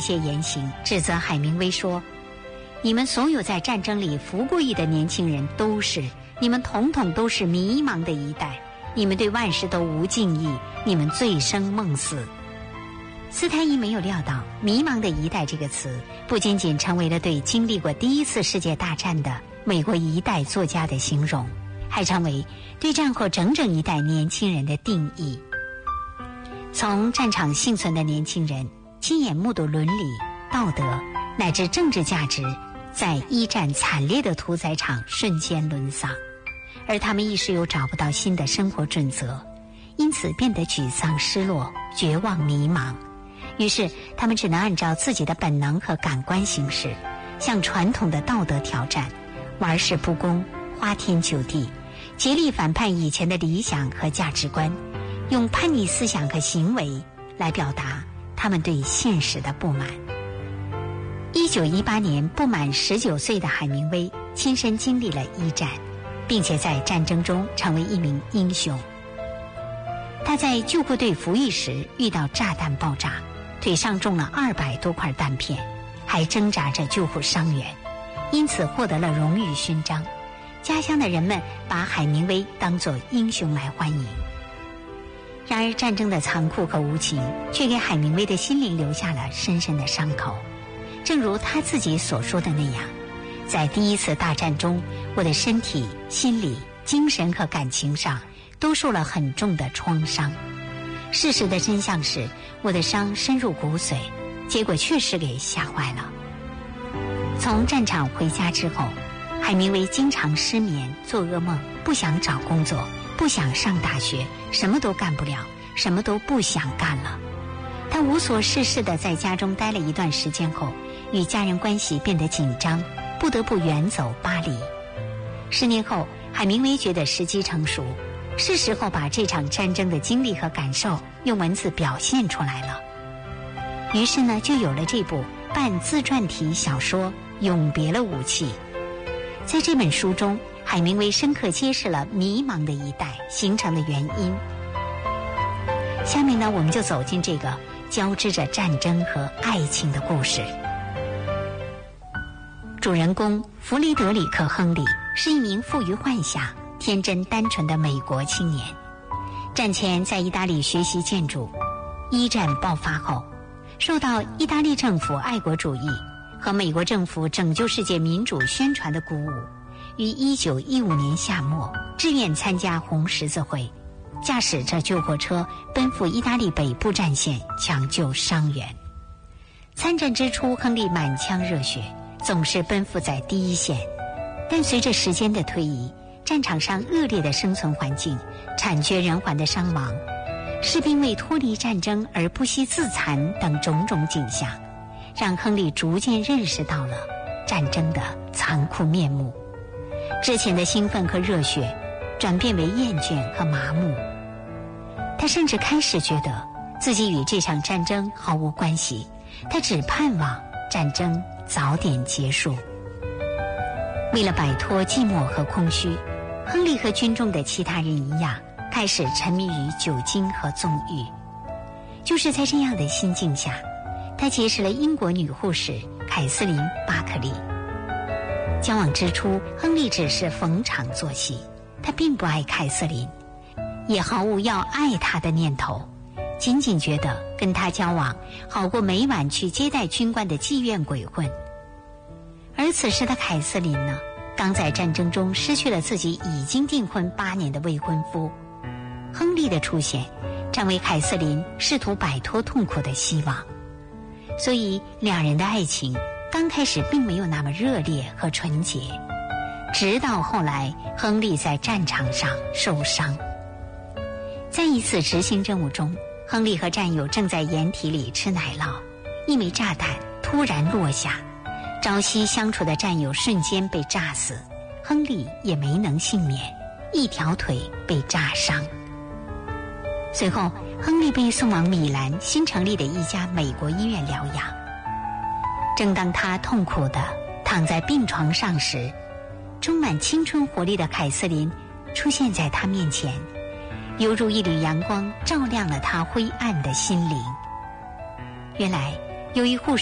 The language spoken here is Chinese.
械言行，指责海明威说：“你们所有在战争里服过役的年轻人你们统统都是迷茫的一代，你们对万事都无敬意，你们醉生梦死。”斯坦因没有料到“迷茫的一代”这个词不仅仅成为了对经历过第一次世界大战的美国一代作家的形容，还成为对战后整整一代年轻人的定义。从战场幸存的年轻人亲眼目睹伦理、道德乃至政治价值在一战惨烈的屠宰场瞬间沦丧，而他们一时又找不到新的生活准则，因此变得沮丧、失落、绝望、迷茫。于是他们只能按照自己的本能和感官行事，向传统的道德挑战，玩世不恭，花天酒地，竭力反叛以前的理想和价值观，用叛逆思想和行为来表达他们对现实的不满。1918年，不满19岁的海明威亲身经历了一战，并且在战争中成为一名英雄。他在救护队服役时遇到炸弹爆炸，腿上中了200多块弹片，还挣扎着救护伤员，因此获得了荣誉勋章。家乡的人们把海明威当作英雄来欢迎。然而战争的残酷和无情却给海明威的心灵留下了深深的伤口。正如他自己所说的那样，在第一次大战中，我的身体、心理、精神和感情上都受了很重的创伤。事实的真相是，我的伤深入骨髓，结果确实给吓坏了。从战场回家之后，海明威经常失眠、做噩梦，不想找工作，不想上大学，什么都干不了，什么都不想干了。他无所事事地在家中待了一段时间后，与家人关系变得紧张，不得不远走巴黎。10年后，海明威觉得时机成熟，是时候把这场战争的经历和感受用文字表现出来了。于是呢，就有了这部半自传体小说《永别了武器》。在这本书中，海明威深刻揭示了迷茫的一代形成的原因。下面呢，我们就走进这个交织着战争和爱情的故事。主人公弗雷德里克·亨利是一名富于幻想、天真单纯的美国青年。战前在意大利学习建筑，一战爆发后，受到意大利政府爱国主义和美国政府拯救世界民主宣传的鼓舞，于1915年夏末志愿参加红十字会，驾驶着救火车奔赴意大利北部战线抢救伤员。参战之初，亨利满腔热血，总是奔赴在第一线。但随着时间的推移，战场上恶劣的生存环境、惨绝人寰的伤亡、士兵为脱离战争而不惜自残等种种景象，让亨利逐渐认识到了战争的残酷面目。之前的兴奋和热血转变为厌倦和麻木，他甚至开始觉得自己与这场战争毫无关系，他只盼望战争早点结束。为了摆脱寂寞和空虚，亨利和军中的其他人一样，开始沉迷于酒精和纵欲。就是在这样的心境下，他结识了英国女护士凯瑟琳·巴克利。交往之初，亨利只是逢场作戏，他并不爱凯瑟琳，也毫无要爱她的念头，仅仅觉得跟她交往好过每晚去接待军官的妓院鬼混。而此时的凯瑟琳呢，刚在战争中失去了自己已经订婚8年的未婚夫。亨利的出现成为凯瑟琳试图摆脱痛苦的希望，所以两人的爱情刚开始并没有那么热烈和纯洁，直到后来亨利在战场上受伤。在一次执行任务中，亨利和战友正在掩体里吃奶酪，一枚炸弹突然落下，朝夕相处的战友瞬间被炸死，亨利也没能幸免，一条腿被炸伤。随后亨利被送往米兰新成立的一家美国医院疗养。正当他痛苦地躺在病床上时，充满青春活力的凯瑟琳出现在他面前，犹如一缕阳光照亮了他灰暗的心灵。原来由于护士